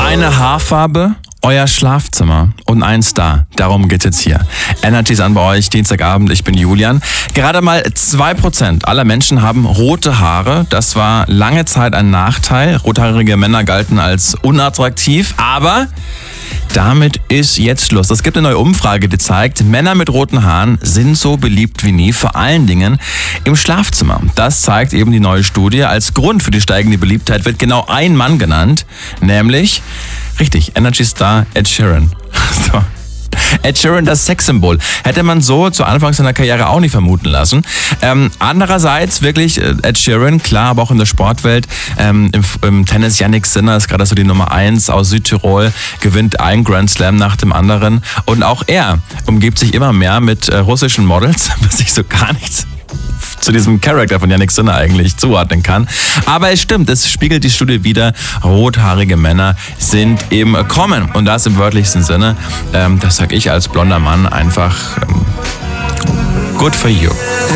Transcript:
Eine Haarfarbe, euer Schlafzimmer und ein Star. Darum geht's jetzt hier. Energy an bei euch, Dienstagabend, ich bin Julian. Gerade mal 2% aller Menschen haben rote Haare. Das war lange Zeit ein Nachteil. Rothaarige Männer galten als unattraktiv, aber damit ist jetzt Schluss. Es gibt eine neue Umfrage, die zeigt, Männer mit roten Haaren sind so beliebt wie nie, vor allen Dingen im Schlafzimmer. Das zeigt eben die neue Studie. Als Grund für die steigende Beliebtheit wird genau ein Mann genannt, nämlich, richtig, Energy Star Ed Sheeran. So. Ed Sheeran, das Sexsymbol. Hätte man so zu Anfang seiner Karriere auch nicht vermuten lassen. Andererseits wirklich Ed Sheeran, klar, aber auch in der Sportwelt. Im Tennis Jannik Sinner ist gerade so die Nummer 1 aus Südtirol, gewinnt einen Grand Slam nach dem anderen. Und auch er umgibt sich immer mehr mit russischen Models, was ich so gar nichts zu diesem Charakter von Jannik Sinner eigentlich zuordnen kann. Aber es stimmt, es spiegelt die Studie wider, rothaarige Männer sind im Kommen. Und das im wörtlichsten Sinne. Das sag ich als blonder Mann einfach good for you.